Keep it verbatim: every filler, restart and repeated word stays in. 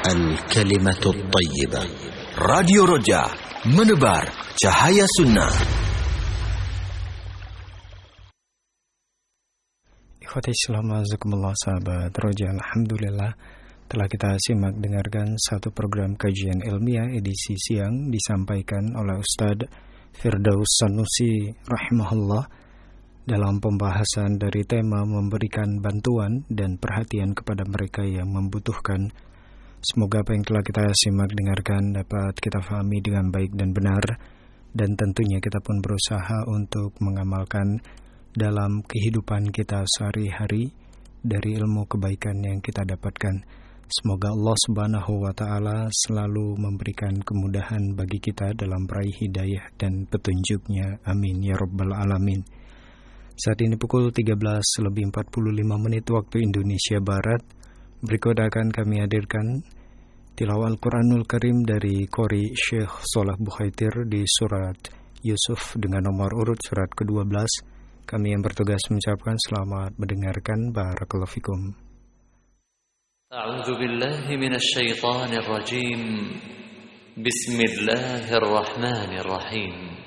Al-Kalimatul Tayyibah. Radio Roja, menebar cahaya sunnah. Ikhwati Islam, azakumullah sahabat Roja, alhamdulillah telah kita simak dengarkan satu program kajian ilmiah edisi siang disampaikan oleh Ustadz Firdaus Sanusi rahimahullah dalam pembahasan dari tema memberikan bantuan dan perhatian kepada mereka yang membutuhkan. Semoga apa yang telah kita simak dengarkan dapat kita fahami dengan baik dan benar, dan tentunya kita pun berusaha untuk mengamalkan dalam kehidupan kita sehari-hari dari ilmu kebaikan yang kita dapatkan. Semoga Allah Subhanahu wa Ta'ala selalu memberikan kemudahan bagi kita dalam meraih hidayah dan petunjuknya. Amin ya Rabbal Alamin. Saat ini pukul tiga belas lebih empat puluh lima menit waktu Indonesia Barat. Berikut akan kami hadirkan tilawah Al-Quranul Karim dari Qori Syekh Shalih Bukhaitir di surat Yusuf dengan nomor urut surat kedua belas. Kami yang bertugas mengucapkan selamat mendengarkan. Barakallahu fikum. A'udzu billahi minasy syaithanir rajim. Bismillahirrahmanirrahim.